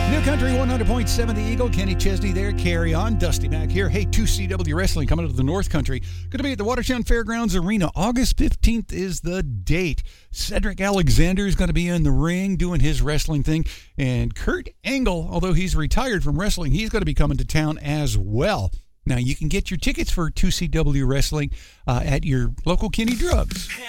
New Country 100.7 The Eagle. Kenny Chesney there. Carry on. Dusty Mac here. Hey, 2CW Wrestling coming to the North Country. Going to be at the Watertown Fairgrounds Arena. August 15th is the date. Cedric Alexander is going to be in the ring doing his wrestling thing. And Kurt Angle, although he's retired from wrestling, he's going to be coming to town as well. Now, you can get your tickets for 2CW Wrestling at your local Kenny Drugs.